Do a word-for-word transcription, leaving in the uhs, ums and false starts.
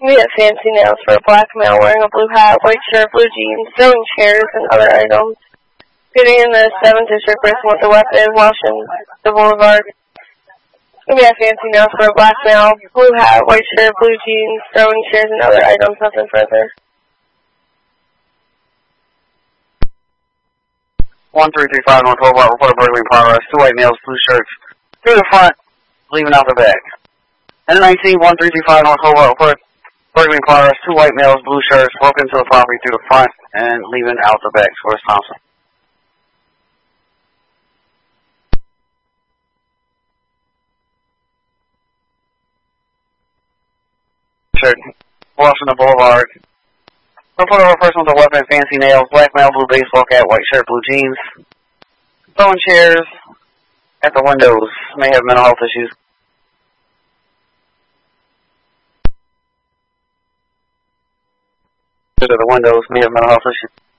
We have fancy nails for a black male wearing a blue hat, white shirt, blue jeans, throwing chairs and other items. Getting in the seventh District person with a weapon, washing the boulevard. We have fancy nails for a black male, blue hat, white shirt, blue jeans, throwing chairs and other items, nothing further. one three three five North Hobart, report a burglary in progress. Two white males, blue shirts, through the front, leaving out the back. N nineteen, one three three five North Hobart, report burglary in progress. Two white males, blue shirts, broke into the property through the front and leaving out the back. Where's Thompson? Shirt, crossing the boulevard. Report over a person with a weapon, fancy nails, black male, blue baseball cap, white shirt, blue jeans. Throwing chairs at the windows. May have mental health issues. At the windows, may have mental health issues.